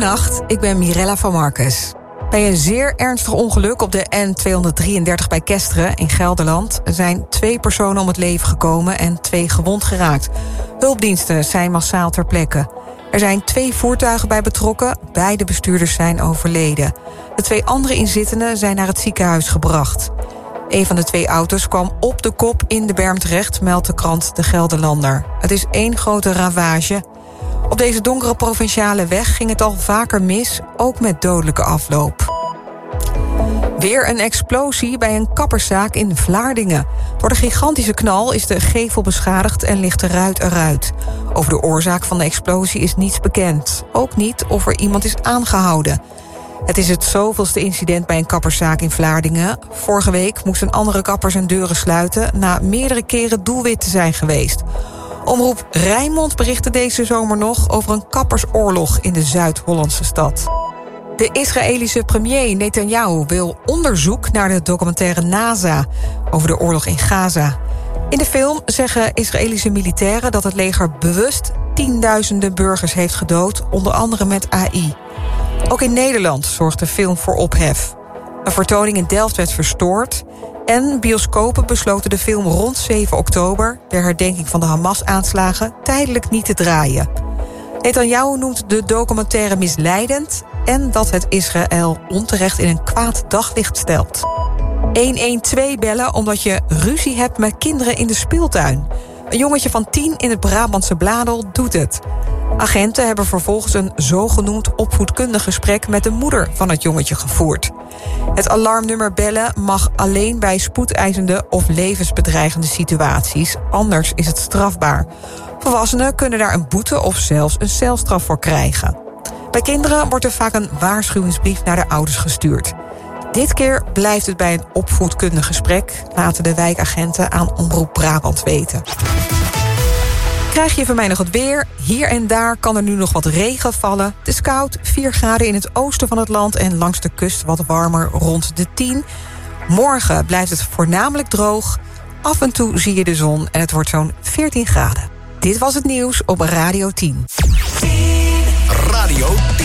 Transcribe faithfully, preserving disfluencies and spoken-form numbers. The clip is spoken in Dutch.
Goedenacht, ik ben Mirella van Marcus. Bij een zeer ernstig ongeluk op de N tweehonderddrieëndertig bij Kesteren in Gelderland zijn twee personen om het leven gekomen en twee gewond geraakt. Hulpdiensten zijn massaal ter plekke. Er zijn twee voertuigen bij betrokken, beide bestuurders zijn overleden. De twee andere inzittenden zijn naar het ziekenhuis gebracht. Een van de twee auto's kwam op de kop in de berm terecht, meldt de krant De Gelderlander. Het is één grote ravage. Op deze donkere provinciale weg ging het al vaker mis, ook met dodelijke afloop. Weer een explosie bij een kapperszaak in Vlaardingen. Door de gigantische knal is de gevel beschadigd en ligt de ruit eruit. Over de oorzaak van de explosie is niets bekend. Ook niet of er iemand is aangehouden. Het is het zoveelste incident bij een kapperszaak in Vlaardingen. Vorige week moest een andere kapper zijn deuren sluiten na meerdere keren doelwit te zijn geweest. Omroep Rijnmond berichtte deze zomer nog over een kappersoorlog in de Zuid-Hollandse stad. De Israëlische premier Netanyahu wil onderzoek naar de documentaire NASA over de oorlog in Gaza. In de film zeggen Israëlische militairen dat het leger bewust tienduizenden burgers heeft gedood, onder andere met A I. Ook in Nederland zorgt de film voor ophef. Een vertoning in Delft werd verstoord en bioscopen besloten de film rond zeven oktober... ter herdenking van de Hamas-aanslagen tijdelijk niet te draaien. Netanyahu noemt de documentaire misleidend en dat het Israël onterecht in een kwaad daglicht stelt. honderdtwaalf bellen omdat je ruzie hebt met kinderen in de speeltuin. Een jongetje van tien in het Brabantse Bladel doet het. Agenten hebben vervolgens een zogenoemd opvoedkundig gesprek met de moeder van het jongetje gevoerd. Het alarmnummer bellen mag alleen bij spoedeisende of levensbedreigende situaties. Anders is het strafbaar. Volwassenen kunnen daar een boete of zelfs een celstraf voor krijgen. Bij kinderen wordt er vaak een waarschuwingsbrief naar de ouders gestuurd. Dit keer blijft het bij een opvoedkundig gesprek, laten de wijkagenten aan Omroep Brabant weten. Krijg je van mij nog het weer? Hier en daar kan er nu nog wat regen vallen. Het is koud, vier graden in het oosten van het land en langs de kust wat warmer rond de tien. Morgen blijft het voornamelijk droog. Af en toe zie je de zon en het wordt zo'n veertien graden. Dit was het nieuws op Radio tien. Radio